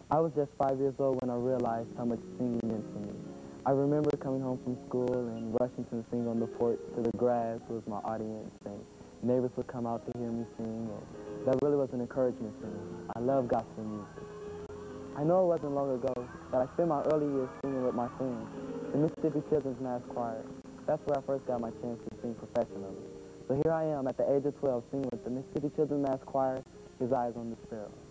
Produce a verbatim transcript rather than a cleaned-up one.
I was just five years old when I realized how much singing meant to me. I remember coming home from school and rushing to sing on the porch to the grass was my audience, and neighbors would come out to hear me sing, and that really was an encouragement to me. I love gospel music. I know it wasn't long ago that I spent my early years singing with my friends, the Mississippi Children's Mass Choir. That's where I first got my chance to sing professionally. So here I am at the age of twelve singing with the Mississippi Children's Mass Choir, His Eyes on the Sparrow.